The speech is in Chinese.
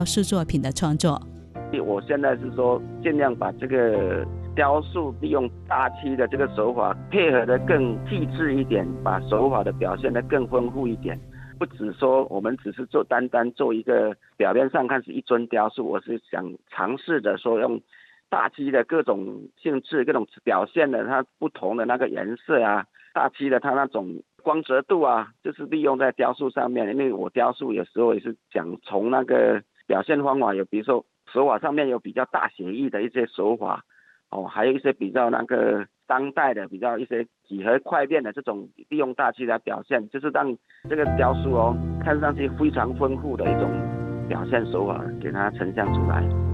塑作品的创作。 我现在是说尽量把这个雕塑利用大漆的这个手法配合的更细致一点，把手法的表现的更丰富一点，不只说我们只是单单做一个表面上看是一尊雕塑，我是想尝试着说用大漆的各种性质各种表现的它不同的那个颜色啊，大漆的它那种光泽度啊，就是利用在雕塑上面。因为我雕塑有时候也是讲从那个表现方法，有比如说手法上面有比较大写意的一些手法还有一些比较那个当代的比较一些几何快变的这种利用大漆来表现，就是让这个雕塑看上去非常丰富的一种表现手法给它呈现出来。